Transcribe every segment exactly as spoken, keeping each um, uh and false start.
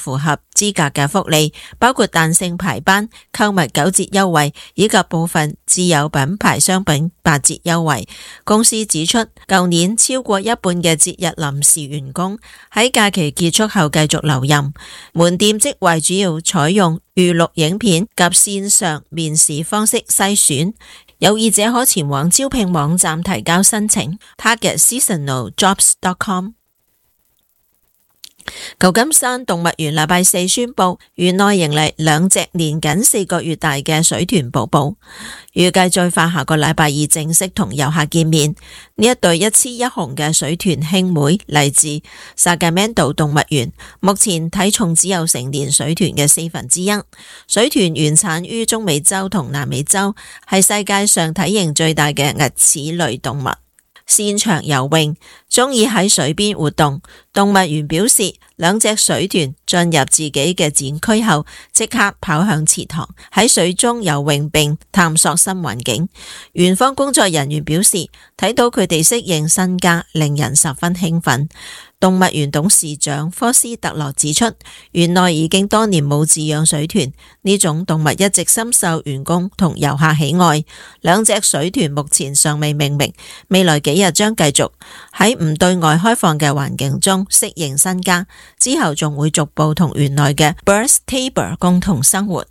符合資格嘅福利，包括彈性排班、購物九折優惠以及部分自有品牌商品八折優惠。公司指出，舊年超過一半嘅節日臨時員工喺假期結束後繼續留任。門店職位主要採用預錄影片及線上面試方式篩選，有意者可前往招聘網站提交申請 target seasonal jobs dot com。舊金山動物園禮拜四宣布，園內迎嚟兩隻年僅四個月大嘅水豚寶寶，預計最快下個禮拜二正式同遊客見面。呢一對一雌一雄嘅水豚兄妹嚟自 Sacramento 動物園，目前體重只有成年水豚嘅四分之一。水豚原產於中美洲同南美洲，係世界上體型最大嘅齧齒類動物。擅長游泳，中意喺水邊活動。動物園表示，兩隻水豚進入自己嘅展區後，即刻跑向池塘，喺水中游泳並探索新環境。園方工作人員表示，睇到佢哋適應新家，令人十分興奮。動物園董事長科斯特洛指出，園內已經多年冇飼養水豚，呢種動物一直深受員工同遊客喜愛。兩隻水豚目前尚未命名，未來幾日將繼續喺唔對外開放嘅環境中適應新家，之後仲會逐步同園內嘅 Birds Table 共同生活。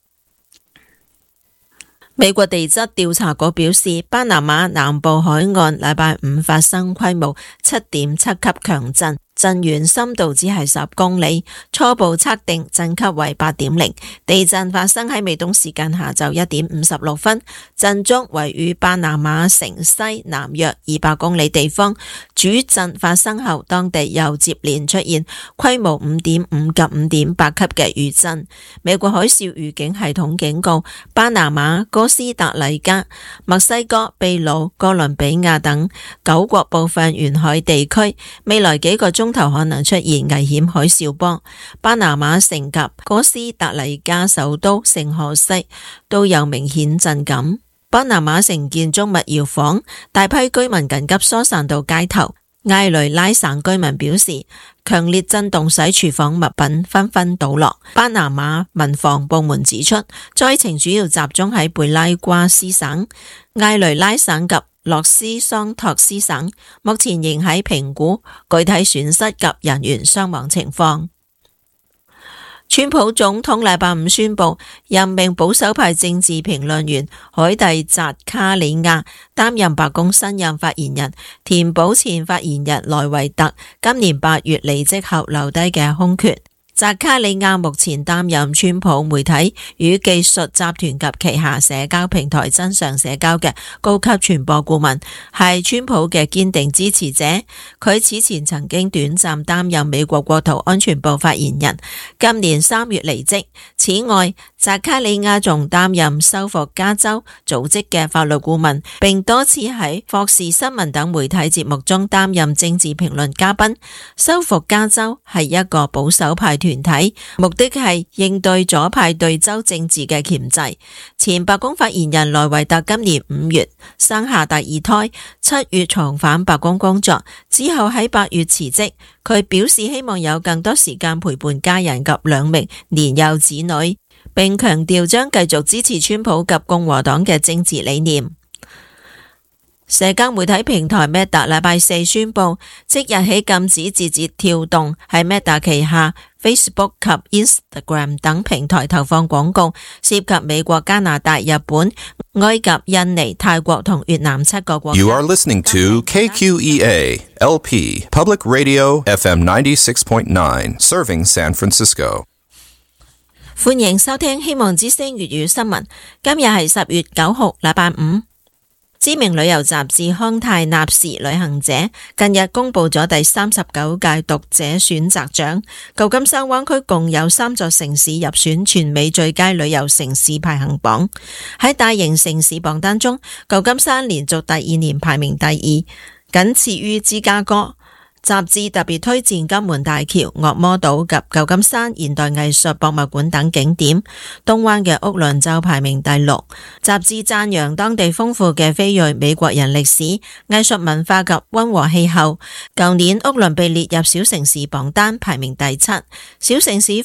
美國地質調查局表示，巴拿馬南部海岸禮拜五發生規模七點七級強震，震源深度只係十公里，初步測定震級為八點零。地震發生喺美東時間下晝一點五十六分，震中位於巴拿馬城西南約二百公里地方。主震發生後，當地又接連出現規模五點五及五點八級嘅餘震。美國海嘯預警系統警告巴拿馬、哥斯達黎加、墨西哥、秘魯、哥倫比亞等九國部分沿海地區未來幾個鐘頭可能出現危險海嘯波。巴拿馬城及哥斯達黎加首都聖荷西都有明顯震感。巴拿馬城建築物搖晃，大批居民緊急疏散到街頭。埃雷拉省居民表示，強烈震動使廚房物品紛紛倒落。巴拿馬民防部門指出，災情主要集中喺貝拉瓜斯省、埃雷拉省及洛斯桑托斯省，目前仍喺評估具體損失及人員傷亡情況。川普總統禮拜五宣布任命保守派政治評論員海蒂扎卡里亞擔任白宮新任發言人，填補前發言人萊維特今年八月離職後留低嘅空缺。扎卡里亞目前擔任川普媒體與技術集團及旗下社交平台真相社交嘅高級傳播顧問，係川普嘅堅定支持者。佢此前曾經短暫擔任美國國土安全部發言人，今年三月離職。此外，扎卡里亞仲擔任收復加州組織嘅法律顧問，並多次喺霍士新聞等媒體節目中擔任政治評論嘉賓。收復加州係一個保守派團體，目的係應對左派對州政治嘅鉗制。前白宮發言人萊維特今年五月生下第二胎，七月重返白宮工作，之後喺八月辭職。佢表示希望有更多時間陪伴家人及兩名年幼子女，並強調將繼續支持川普及共和黨嘅政治理念。社交媒體平台 Meta 禮拜四宣布，即日起禁止字節跳動喺 Meta 旗下 Facebook 及 Instagram 等平台投放廣告，涉及美國、加拿大、日本、埃及、印尼、泰國同越南七個國家。 You are listening to K Q E A L P Public Radio F M ninety-six point nine, serving San Francisco。 歡迎收聽希望之聲粵語新聞。今日係十月九號，禮拜五。知名旅遊雜誌康泰納時旅行者近日公布咗第三十九屆讀者選擇獎，舊金山灣區共有三座城市入選全美最佳旅遊城市排行榜。喺大型城市榜單中，舊金山連續第二年排名第二，僅次於芝加哥。雜誌特別推薦金門大橋、惡魔島及舊金山現代藝術博物館等景點，東灣嘅屋崙就排名第六。雜誌讚揚當地豐富嘅非裔美國人歷史、藝術文化及溫和氣候。舊年屋崙被列入小城市榜單，排名第七。小城市